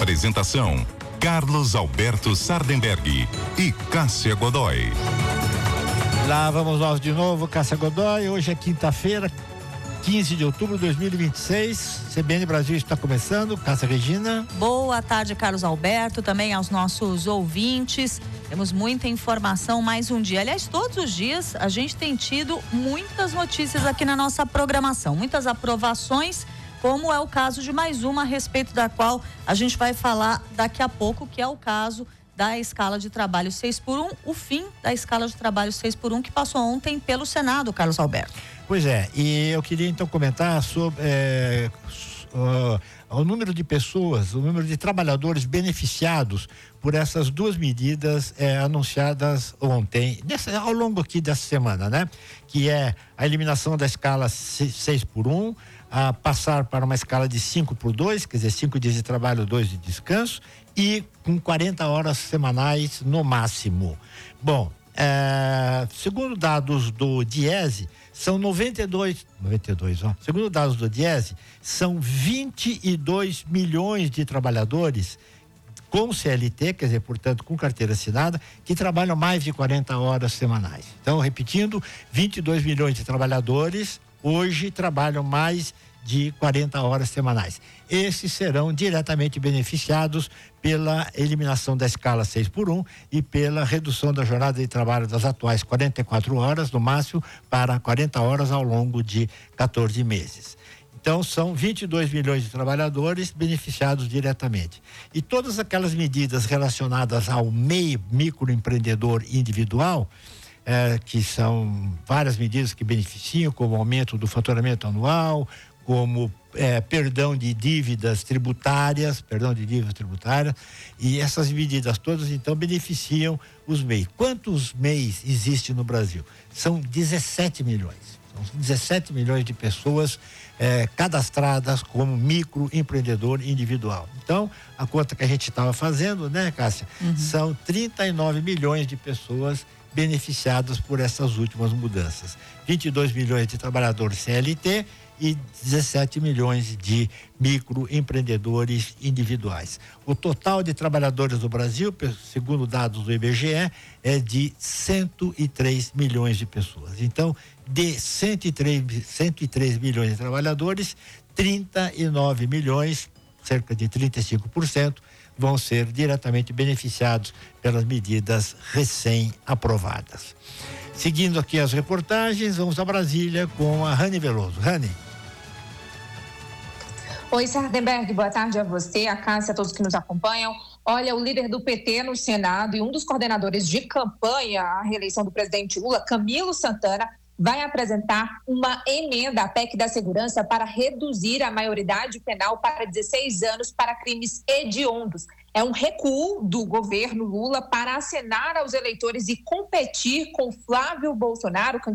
Apresentação: Carlos Alberto Sardenberg e Cássia Godoy. Lá vamos nós de novo, Cássia Godoy. Hoje é quinta-feira, 15 de outubro de 2026. CBN Brasil está começando. Cássia Regina. Boa tarde, Carlos Alberto, também aos nossos ouvintes. Temos muita informação mais um dia. Aliás, todos os dias a gente tem tido muitas notícias aqui na nossa programação, muitas aprovações, como é o caso de mais uma, a respeito da qual a gente vai falar daqui a pouco, que é o caso da escala de trabalho 6x1, o fim da escala de trabalho 6x1 que passou ontem pelo Senado, Carlos Alberto. Pois é, e eu queria então comentar sobre o número de pessoas, o número de trabalhadores beneficiados por essas duas medidas anunciadas ontem, ao longo aqui dessa semana, né? Que é a eliminação da escala 6x1, a passar para uma escala de 5x2, quer dizer, 5 dias de trabalho, 2 de descanso, e com 40 horas semanais no máximo. Bom, segundo dados do Diese, são segundo dados do Diese, são 22 milhões de trabalhadores com CLT, quer dizer, portanto, com carteira assinada, que trabalham mais de 40 horas semanais. Então, repetindo, 22 milhões de trabalhadores hoje trabalham mais de 40 horas semanais. Esses serão diretamente beneficiados pela eliminação da escala 6x1 e pela redução da jornada de trabalho das atuais 44 horas, no máximo, para 40 horas ao longo de 14 meses. Então, são 22 milhões de trabalhadores beneficiados diretamente. E todas aquelas medidas relacionadas ao microempreendedor individual, que são várias medidas que beneficiam, como aumento do faturamento anual, como perdão de dívidas tributárias, e essas medidas todas, então, beneficiam os MEI. Quantos MEIs existem no Brasil? São 17 milhões. São 17 milhões de pessoas cadastradas como microempreendedor individual. Então, a conta que a gente estava fazendo, né, Cássia? São 39 milhões de pessoas beneficiadas por essas últimas mudanças. 22 milhões de trabalhadores CLT e 17 milhões de microempreendedores individuais. O total de trabalhadores do Brasil, segundo dados do IBGE, é de 103 milhões de pessoas. Então, de 103 milhões de trabalhadores, 39 milhões, cerca de 35%, vão ser diretamente beneficiados pelas medidas recém-aprovadas. Seguindo aqui as reportagens, vamos a Brasília com a Rani Veloso. Rani. Oi, Sardenberg, boa tarde a você, a Cássia, a todos que nos acompanham. Olha, o líder do PT no Senado e um dos coordenadores de campanha à reeleição do presidente Lula, Camilo Santana, vai apresentar uma emenda à PEC da segurança para reduzir a maioridade penal para 16 anos para crimes hediondos. É um recuo do governo Lula para acenar aos eleitores e competir com Flávio Bolsonaro,